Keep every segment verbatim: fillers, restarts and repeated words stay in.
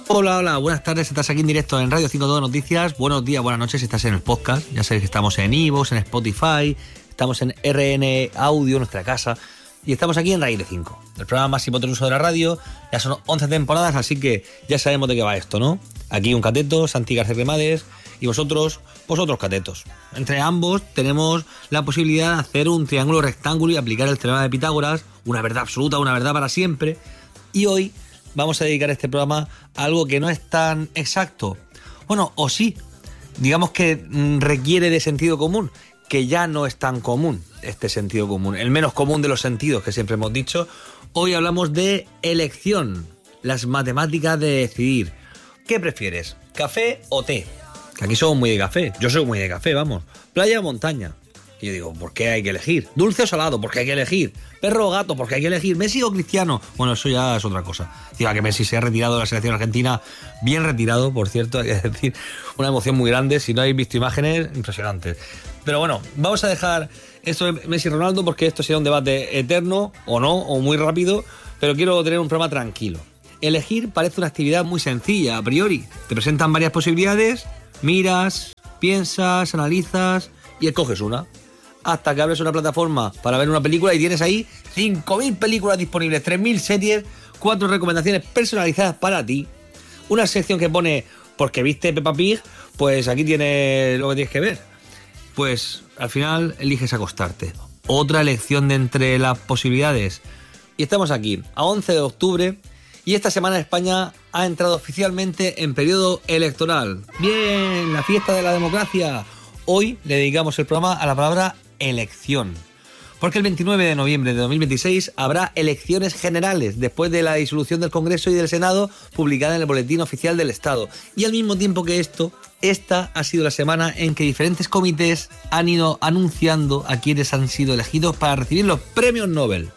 Hola, hola, buenas tardes, estás aquí en directo en Radio cinco dos Noticias. Buenos días, buenas noches, estás en el podcast. Ya sabéis que estamos en iVoox, en Spotify, estamos en R N Audio, nuestra casa, y estamos aquí en Raíz de cinco, el programa más hipotenuso de la radio. Ya son once temporadas, así que ya sabemos de qué va esto, ¿no? Aquí un cateto, Santi García Cremades, y vosotros, vosotros catetos. Entre ambos tenemos la posibilidad de hacer un triángulo rectángulo y aplicar el teorema de Pitágoras, una verdad absoluta, una verdad para siempre. Y hoy vamos a dedicar este programa a algo que no es tan exacto. Bueno, o sí, digamos que mm, requiere de sentido común, que ya no es tan común este sentido común, el menos común de los sentidos que siempre hemos dicho. Hoy hablamos de elección, las matemáticas de decidir. ¿Qué prefieres, café o té? Que aquí somos muy de café, yo soy muy de café, vamos. Playa o montaña. Y yo digo, ¿por qué hay que elegir? Dulce o salado, porque hay que elegir. Perro o gato, porque hay que elegir. Messi o Cristiano. Bueno, eso ya es otra cosa. Digo, que Messi se ha retirado de la selección argentina, bien retirado, por cierto, hay que decir, una emoción muy grande. Si no habéis visto imágenes, impresionantes. Pero bueno, vamos a dejar esto de Messi y Ronaldo, porque esto será un debate eterno, o no, o muy rápido, pero quiero tener un programa tranquilo. Elegir parece una actividad muy sencilla, a priori. Te presentan varias posibilidades, miras, piensas, analizas y escoges una. Hasta que abres una plataforma para ver una película y tienes ahí cinco mil películas disponibles, tres mil series, cuatro recomendaciones personalizadas para ti. Una sección que pone, porque viste Peppa Pig, pues aquí tienes lo que tienes que ver. Pues al final eliges acostarte. Otra elección de entre las posibilidades. Y estamos aquí, a once de octubre, y esta semana España ha entrado oficialmente en periodo electoral. ¡Bien! La fiesta de la democracia. Hoy le dedicamos el programa a la palabra elección, porque el veintinueve de noviembre de dos mil veintiséis habrá elecciones generales después de la disolución del Congreso y del Senado, publicada en el Boletín Oficial del Estado. Y al mismo tiempo que esto, esta ha sido la semana en que diferentes comités han ido anunciando a quienes han sido elegidos para recibir los premios Nobel.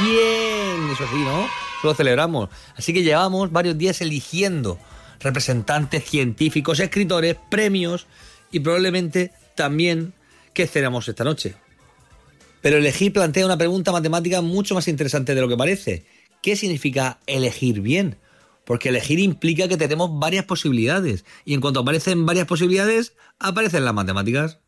Bien, eso sí, ¿no? Lo celebramos. Así que llevamos varios días eligiendo representantes científicos, escritores, premios y probablemente también qué cenamos esta noche. Pero elegir plantea una pregunta matemática mucho más interesante de lo que parece. ¿Qué significa elegir bien? Porque elegir implica que tenemos varias posibilidades, y en cuanto aparecen varias posibilidades, aparecen las matemáticas.